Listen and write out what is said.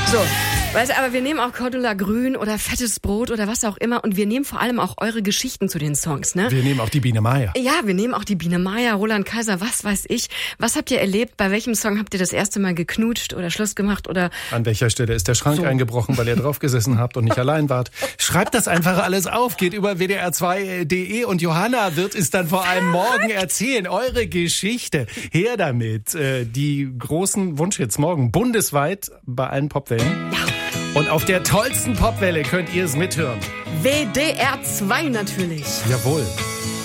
So, weißt du, aber wir nehmen auch Cordula Grün oder Fettes Brot oder was auch immer und wir nehmen vor allem auch eure Geschichten zu den Songs, ne? Wir nehmen auch die Biene Meier. Ja, wir nehmen auch die Biene Meier, Roland Kaiser, was weiß ich. Was habt ihr erlebt? Bei welchem Song habt ihr das erste Mal geknutscht oder Schluss gemacht oder? An welcher Stelle ist der Schrank eingebrochen, weil ihr drauf gesessen habt und nicht allein wart? Schreibt das einfach alles auf, geht über wdr2.de und Johanna wird es dann vor allem morgen erzählen. Eure Geschichte. Her damit. Die großen Wunschhits morgen bundesweit bei allen Popwellen. Ja. Und auf der tollsten Popwelle könnt ihr es mithören. WDR 2 natürlich. Jawohl.